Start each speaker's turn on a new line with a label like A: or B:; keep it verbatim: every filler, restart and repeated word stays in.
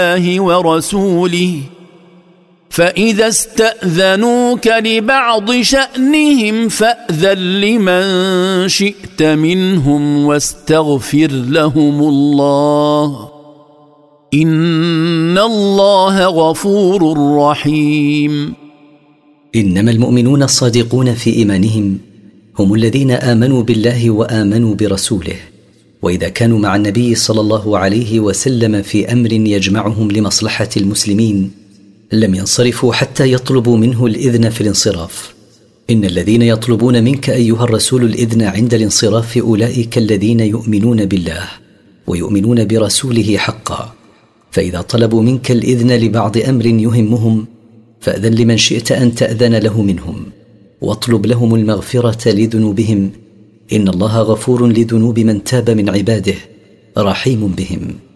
A: الله ورسوله فإذا استأذنوك لبعض شأنهم فأذن لمن شئت منهم واستغفر لهم الله إن الله غفور رحيم.
B: إنما المؤمنون الصادقون في إيمانهم هم الذين آمنوا بالله وآمنوا برسوله، وإذا كانوا مع النبي صلى الله عليه وسلم في أمر يجمعهم لمصلحة المسلمين لم ينصرفوا حتى يطلبوا منه الإذن في الانصراف. إن الذين يطلبون منك أيها الرسول الإذن عند الانصراف أولئك الذين يؤمنون بالله ويؤمنون برسوله حقا، فإذا طلبوا منك الإذن لبعض أمر يهمهم فأذن لمن شئت أن تأذن له منهم، واطلب لهم المغفرة لذنوبهم، إن الله غفور لذنوب من تاب من عباده رحيم بهم.